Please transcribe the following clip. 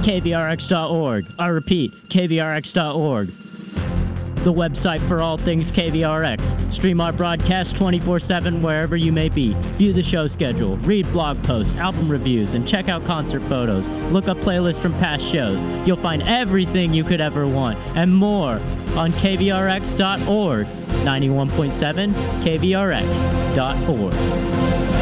KVRX.org. I repeat, KVRX.org. The website for all things KVRX. Stream our broadcast 24/7 wherever you may be. View the show schedule, read blog posts, album reviews, and check out concert photos. Look up playlists from past shows. You'll find everything you could ever want and more on KVRX.org. 91.7 KVRX.org.